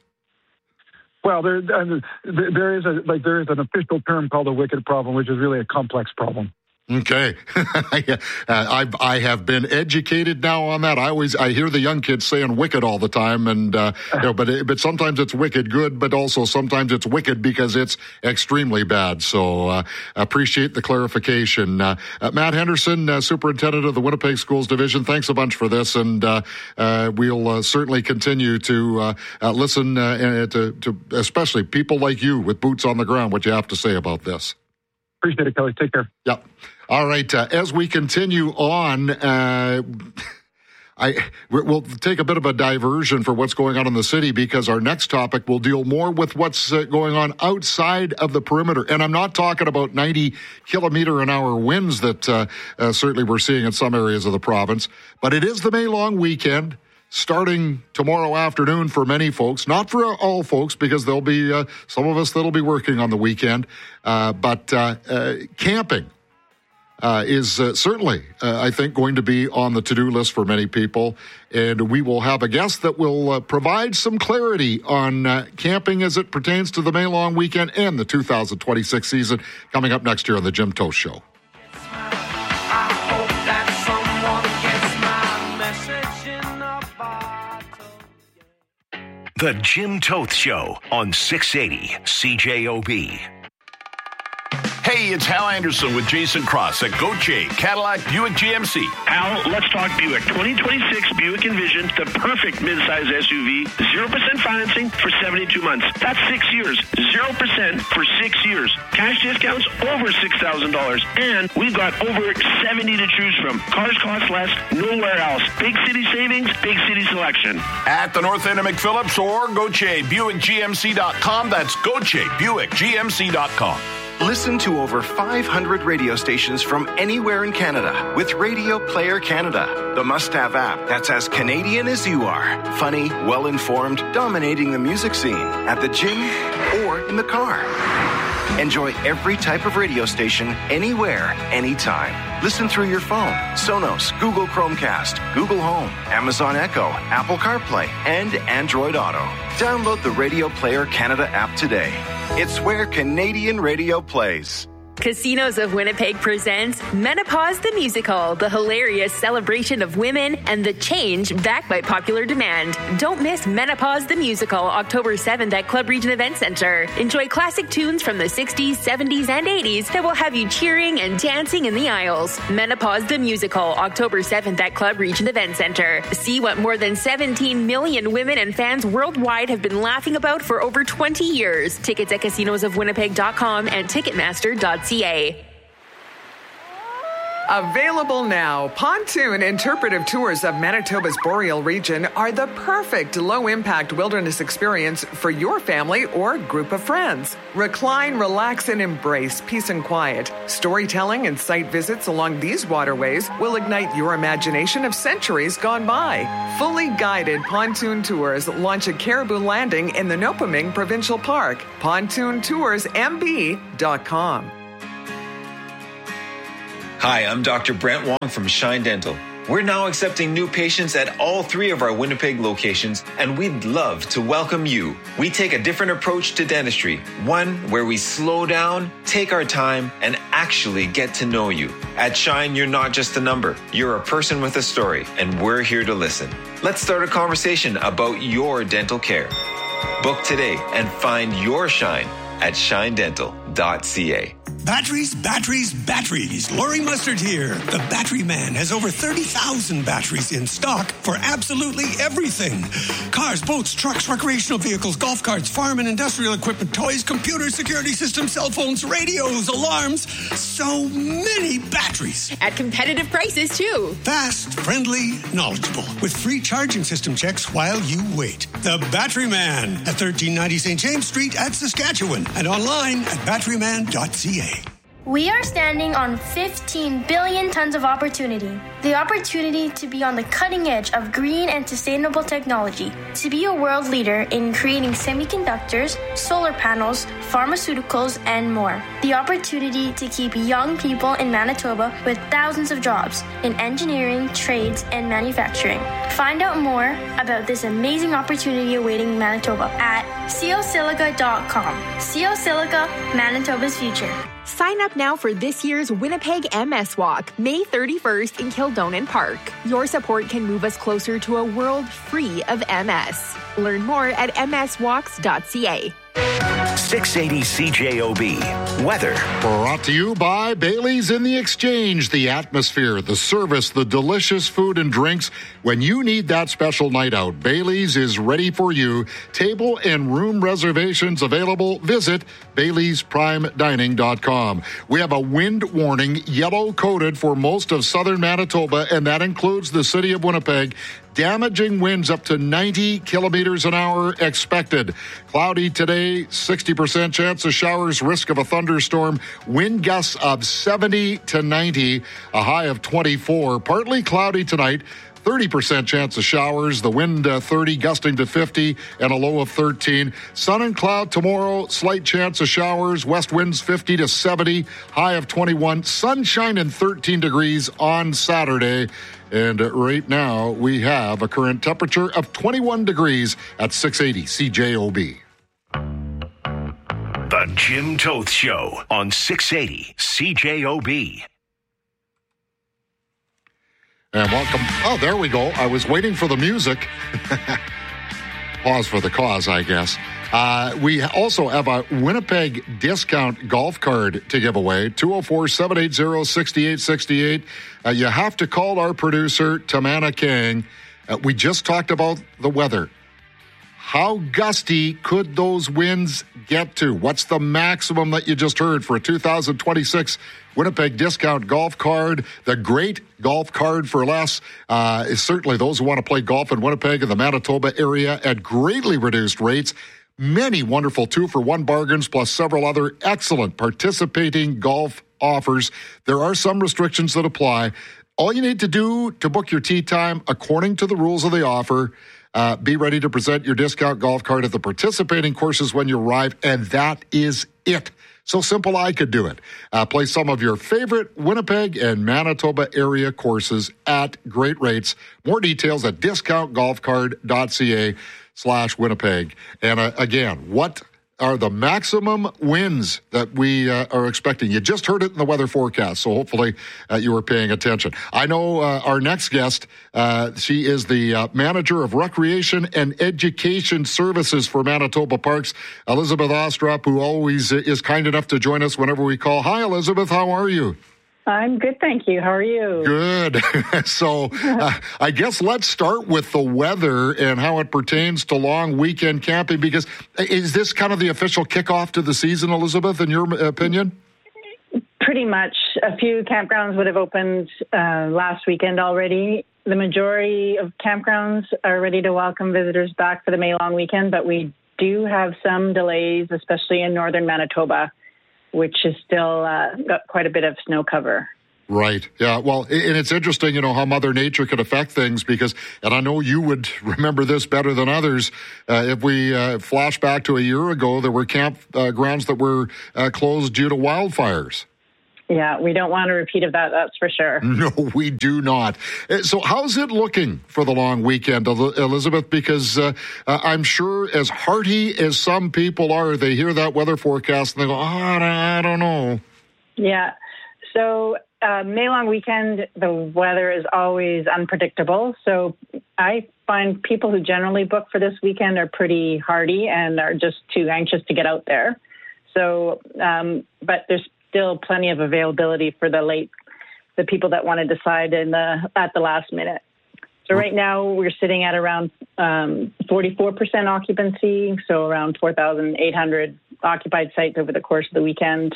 Well, there, uh, there is a like there is an official term called a wicked problem, which is really a complex problem. Okay, uh, I've I have been educated now on that. I always I hear the young kids saying "wicked" all the time, and uh, you know, but but sometimes it's wicked good, but also sometimes it's wicked because it's extremely bad. So uh, appreciate the clarification, uh, uh, Matt Henderson, uh, Superintendent of the Winnipeg Schools Division. Thanks a bunch for this, and uh, uh, we'll uh, certainly continue to uh, uh, listen uh, to, to especially people like you with boots on the ground. What you have to say about this? Appreciate it, Kelly. Take care. Yep. All right. Uh, as we continue on, uh, I we'll take a bit of a diversion for what's going on in the city because our next topic will deal more with what's uh, going on outside of the perimeter. And I'm not talking about ninety kilometer an hour winds that uh, uh, certainly we're seeing in some areas of the province, but it is the May long weekend. Starting tomorrow afternoon for many folks, not for all folks, because there'll be uh, some of us that'll be working on the weekend, uh, but uh, uh, camping uh, is uh, certainly, uh, I think, going to be on the to-do list for many people, and we will have a guest that will uh, provide some clarity on uh, camping as it pertains to the May long weekend and the two thousand twenty-six season coming up next year on the Jim Toth Show. The Jim Toth Show on six eighty C J O B. Hey, it's Hal Anderson with Jason Cross at Gauthier Cadillac Buick G M C. Hal, let's talk Buick. twenty twenty-six Buick Envision, the perfect midsize S U V. zero percent financing for seventy-two months. That's six years. zero percent for six years. Cash discounts over six thousand dollars. And we've got over seventy to choose from. Cars cost less nowhere else. Big city savings, big city selection. At the North End of McPhillips or Gauthier Buick G M C dot com. That's Gauthier Buick G M C dot com. Listen to over five hundred radio stations from anywhere in Canada with Radio Player Canada, the must-have app that's as Canadian as you are. Funny, well-informed, dominating the music scene at the gym or in the car. Enjoy every type of radio station, anywhere, anytime. Listen through your phone, Sonos, Google Chromecast, Google Home, Amazon Echo, Apple CarPlay, and Android Auto. Download the Radio Player Canada app today. It's where Canadian radio plays. Casinos of Winnipeg presents Menopause the Musical, the hilarious celebration of women and the change backed by popular demand. Don't miss Menopause the Musical, October seventh at Club Region Event Center. Enjoy classic tunes from the sixties, seventies, and eighties that will have you cheering and dancing in the aisles. Menopause the Musical, October seventh at Club Region Event Center. See what more than seventeen million women and fans worldwide have been laughing about for over twenty years. Tickets at casinos of winnipeg dot com and ticketmaster dot c a. Available now, pontoon interpretive tours of Manitoba's boreal region are the perfect low-impact wilderness experience for your family or group of friends. Recline, relax, and embrace peace and quiet. Storytelling and site visits along these waterways will ignite your imagination of centuries gone by. Fully guided pontoon tours launch at Caribou Landing in the Nopaming Provincial Park. pontoon tours m b dot com. Hi, I'm Doctor Brent Wong from Shine Dental. We're now accepting new patients at all three of our Winnipeg locations, and we'd love to welcome you. We take a different approach to dentistry, one where we slow down, take our time, and actually get to know you. At Shine, you're not just a number. You're a person with a story, and we're here to listen. Let's start a conversation about your dental care. Book today and find your Shine at shine dental dot c a. Batteries, batteries, batteries. Laurie Mustard here. The Battery Man has over thirty thousand batteries in stock for absolutely everything. Cars, boats, trucks, recreational vehicles, golf carts, farm and industrial equipment, toys, computers, security systems, cell phones, radios, alarms. So many batteries. At competitive prices, too. Fast, friendly, knowledgeable. With free charging system checks while you wait. The Battery Man at thirteen ninety Saint James Street at Saskatchewan and online at battery man dot c a. We are standing on fifteen billion tons of opportunity. The opportunity to be on the cutting edge of green and sustainable technology, to be a world leader in creating semiconductors, solar panels, pharmaceuticals, and more. The opportunity to keep young people in Manitoba with thousands of jobs in engineering, trades, and manufacturing. Find out more about this amazing opportunity awaiting Manitoba at ceosilica dot com. Ceosilica, Manitoba's future. Sign up now for this year's Winnipeg M S Walk, May thirty-first in Kildonan Park. Your support can move us closer to a world free of M S. Learn more at m s walks dot c a. six eighty C J O B. Weather. Brought to you by Bailey's in the Exchange. The atmosphere, the service, the delicious food and drinks. When you need that special night out, Bailey's is ready for you. Table and room reservations available. Visit baileys prime dining dot com. We have a wind warning, yellow coded for most of southern Manitoba, and that includes the city of Winnipeg. Damaging winds up to ninety kilometers an hour expected. Cloudy today, sixty percent chance of showers, risk of a thunderstorm, wind gusts of seventy to ninety, a high of twenty-four. Partly cloudy tonight, thirty percent chance of showers, the wind uh, thirty, gusting to fifty, and a low of thirteen. Sun and cloud tomorrow, slight chance of showers, west winds fifty to seventy, high of twenty-one. Sunshine and thirteen degrees on Saturday. And right now, we have a current temperature of twenty-one degrees at six eighty C J O B. The Jim Toth Show on six eighty C J O B. And welcome. Oh, there we go. I was waiting for the music. Pause for the cause, I guess. Uh, we also have a Winnipeg discount golf card to give away, two oh four, seven eight zero, six eight six eight. Uh, you have to call our producer, Tamana Kang. Uh, we just talked about the weather. How gusty could those winds get to? What's the maximum that you just heard for a two thousand twenty-six Winnipeg discount golf card? The great golf card for less uh, is certainly those who want to play golf in Winnipeg and the Manitoba area at greatly reduced rates. Many wonderful two-for-one bargains, plus several other excellent participating golf offers. There are some restrictions that apply. All you need to do to book your tee time, according to the rules of the offer, uh, be ready to present your discount golf card at the participating courses when you arrive, and that is it. So simple I could do it. Uh, play some of your favorite Winnipeg and Manitoba area courses at great rates. More details at discountgolfcard.ca slash Winnipeg. And uh, again, what are the maximum winds that we uh, are expecting? You just heard it in the weather forecast, so hopefully uh, you were paying attention. I know uh, our next guest, uh, she is the uh, manager of recreation and education services for Manitoba Parks, Elizabeth Ostrop, who always is kind enough to join us whenever we call. Hi, Elizabeth. How are you? I'm good, thank you. How are you? Good. So uh, I guess let's start with the weather and how it pertains to long weekend camping, because is this kind of the official kickoff to the season, Elizabeth, in your opinion? Pretty much. A few campgrounds would have opened uh, last weekend already. The majority of campgrounds are ready to welcome visitors back for the May long weekend, but we do have some delays, especially in northern Manitoba, which is still uh, got quite a bit of snow cover. Right. Yeah. Well, and it's interesting, you know, how Mother Nature can affect things because, and I know you would remember this better than others, uh, if we uh, flash back to a year ago, there were campgrounds uh, that were uh, closed due to wildfires. Yeah, we don't want a repeat of that, that's for sure. No, we do not. So how's it looking for the long weekend, Elizabeth? Because uh, I'm sure as hearty as some people are, they hear that weather forecast and they go, oh, I don't know. Yeah. So uh, May long weekend, the weather is always unpredictable. So I find people who generally book for this weekend are pretty hardy and are just too anxious to get out there. So, um, but there's still plenty of availability for the late, the people that want to decide in the at the last minute. So right now we're sitting at around um, forty-four percent occupancy, so around four thousand eight hundred occupied sites over the course of the weekend.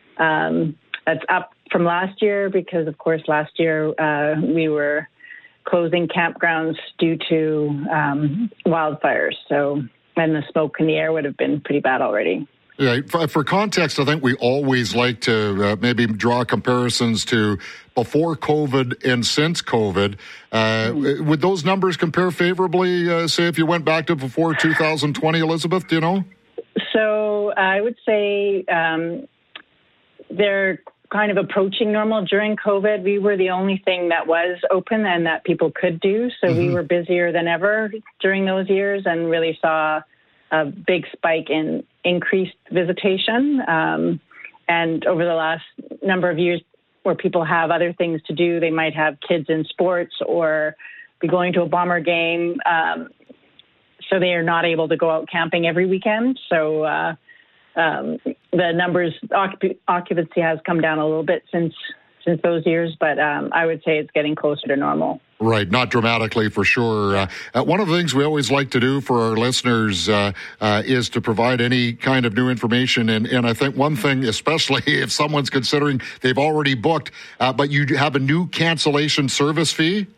Um, that's up from last year because, of course, last year uh, we were closing campgrounds due to um, wildfires. So, and the smoke in the air would have been pretty bad already. Yeah, for, for context, I think we always like to uh, maybe draw comparisons to before COVID and since COVID. Uh, mm. Would those numbers compare favorably, uh, say, if you went back to before two thousand twenty, Elizabeth? Do you know? So I would say um, they're kind of approaching normal. During COVID, we were the only thing that was open and that people could do. So mm-hmm. we were busier than ever during those years and really saw a big spike in increased visitation. Um, and over the last number of years where people have other things to do, they might have kids in sports or be going to a Bomber game. Um, so they are not able to go out camping every weekend. So uh, um, the numbers, occup- occupancy has come down a little bit since since those years, but um, I would say it's getting closer to normal. Right, not dramatically for sure. Uh, uh, one of the things we always like to do for our listeners uh, uh, is to provide any kind of new information. And, and I think one thing, especially if someone's considering they've already booked, uh, but you have a new cancellation service fee?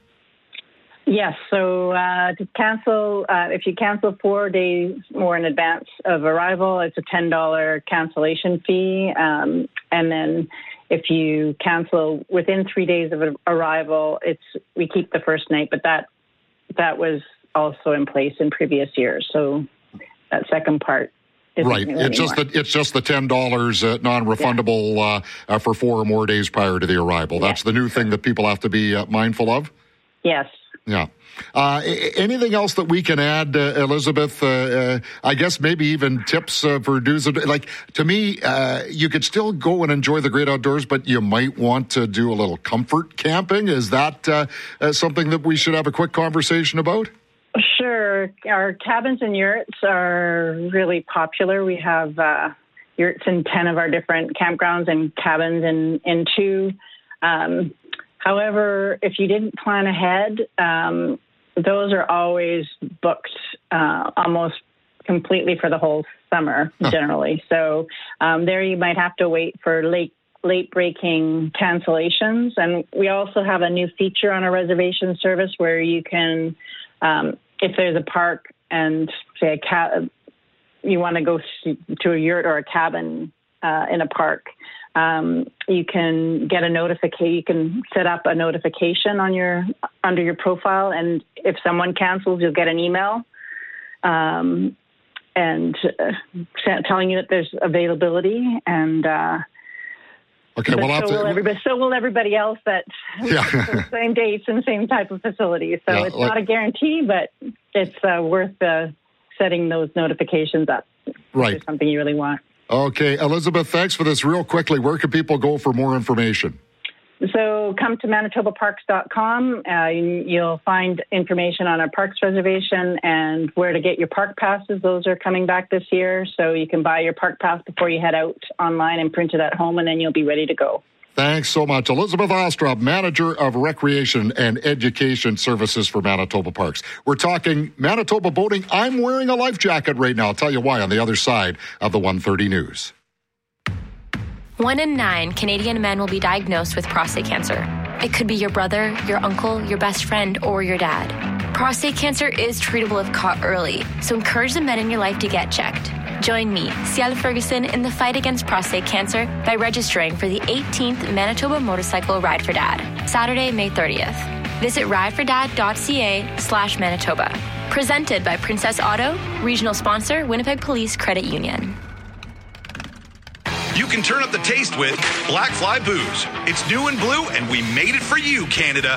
Yes, so uh, to cancel, uh, if you cancel four days more in advance of arrival, it's a ten dollars cancellation fee. Um, and then if you cancel within three days of arrival, it's we keep the first night, but that that was also in place in previous years. So that second part isn't right. new It's anymore. just the it's just the ten dollars uh, non-refundable yeah. uh, uh, for four or more days prior to the arrival. That's yeah. the new thing that people have to be uh, mindful of. Yes. Yeah. Uh, anything else that we can add, uh, Elizabeth? Uh, uh, I guess maybe even tips uh, for do's. Like, to me, uh, you could still go and enjoy the great outdoors, but you might want to do a little comfort camping. Is that uh, uh, something that we should have a quick conversation about? Sure. Our cabins and yurts are really popular. We have uh, yurts in ten of our different campgrounds and cabins in, in two. Um, However, if you didn't plan ahead, um, those are always booked uh, almost completely for the whole summer, huh. generally. So um, there you might have to wait for late late breaking cancellations. And we also have a new feature on our reservation service where you can, um, if there's a park and say a ca- you want to go to a yurt or a cabin uh, in a park, Um, you can get a notification. You can set up a notification on your under your profile, and if someone cancels, you'll get an email. Um, and uh, telling you that there's availability, and uh, okay, well, so, have will to, everybody, so will everybody else that yeah. same dates and same type of facilities. So Yeah, it's like- not a guarantee, but it's uh, worth uh, setting those notifications up. Right. If there's something you really want. Okay, Elizabeth, thanks for this. Real quickly, where can people go for more information? So come to manitoba parks dot com. Uh, you'll find information on our parks reservation and where to get your park passes. Those are coming back this year. So you can buy your park pass before you head out online and print it at home, and then you'll be ready to go. Thanks so much. Elizabeth Ostrov, Manager of Recreation and Education Services for Manitoba Parks. We're talking Manitoba boating. I'm wearing a life jacket right now. I'll tell you why on the other side of the one thirty news. One in nine Canadian men will be diagnosed with prostate cancer. It could be your brother, your uncle, your best friend, or your dad. Prostate cancer is treatable if caught early, so encourage the men in your life to get checked. Join me, Ciala Ferguson, in the fight against prostate cancer by registering for the eighteenth Manitoba Motorcycle Ride for Dad, Saturday, May thirtieth. Visit ridefordad.ca slash Manitoba. Presented by Princess Auto, regional sponsor, Winnipeg Police Credit Union. You can turn up the taste with Black Fly Booze. It's new and blue, and we made it for you, Canada.